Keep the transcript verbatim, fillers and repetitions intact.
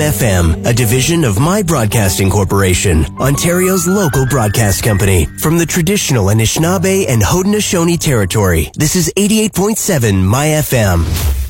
F M, a division of My Broadcasting Corporation, Ontario's local broadcast company. From the traditional Anishinaabe and Haudenosaunee territory, this is eighty-eight point seven My F M.